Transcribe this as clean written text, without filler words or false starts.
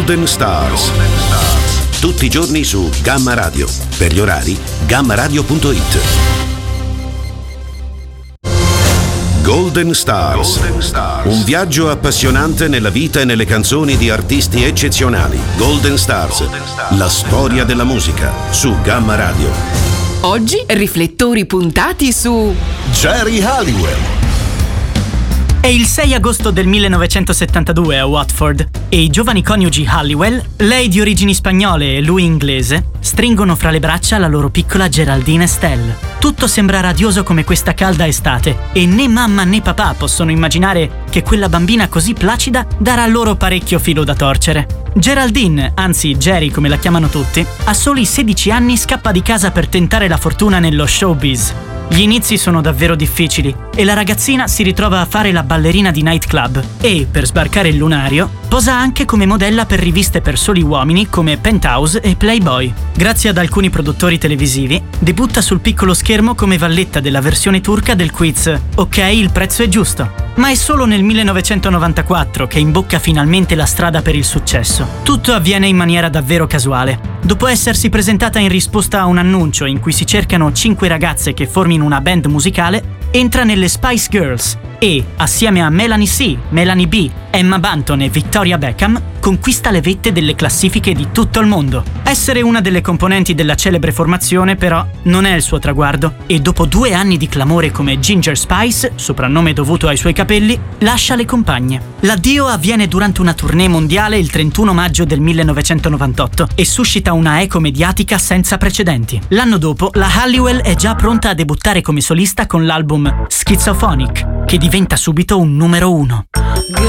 Golden Stars. Tutti i giorni su Gamma Radio. Per gli orari, gammaradio.it. Golden Stars. Un viaggio appassionante nella vita e nelle canzoni di artisti eccezionali. Golden Stars. La storia della musica su Gamma Radio. Oggi riflettori puntati su Geri Halliwell. È il 6 agosto del 1972 a Watford e i giovani coniugi Halliwell, lei di origini spagnole e lui inglese, stringono fra le braccia la loro piccola Geraldine Estelle. Tutto sembra radioso come questa calda estate e né mamma né papà possono immaginare che quella bambina così placida darà loro parecchio filo da torcere. Geraldine, anzi Geri come la chiamano tutti, a soli 16 anni scappa di casa per tentare la fortuna nello showbiz. Gli inizi sono davvero difficili e la ragazzina si ritrova a fare la ballerina di nightclub e, per sbarcare il lunario, posa anche come modella per riviste per soli uomini come Penthouse e Playboy. Grazie ad alcuni produttori televisivi, debutta sul piccolo schermo come valletta della versione turca del quiz Ok, il prezzo è giusto. Ma è solo nel 1994 che imbocca finalmente la strada per il successo. Tutto avviene in maniera davvero casuale. Dopo essersi presentata in risposta a un annuncio in cui si cercano 5 ragazze che formino una band musicale, entra nelle Spice Girls e, assieme a Melanie C, Melanie B, Emma Bunton e Victoria Beckham, conquista le vette delle classifiche di tutto il mondo. Essere una delle componenti della celebre formazione, però, non è il suo traguardo e dopo 2 anni di clamore come Ginger Spice, soprannome dovuto ai suoi capelli, lascia le compagne. L'addio avviene durante una tournée mondiale il 31 maggio del 1998 e suscita una eco mediatica senza precedenti. L'anno dopo, la Halliwell è già pronta a debuttare come solista con l'album Schizophonic, che diventa subito un numero 1.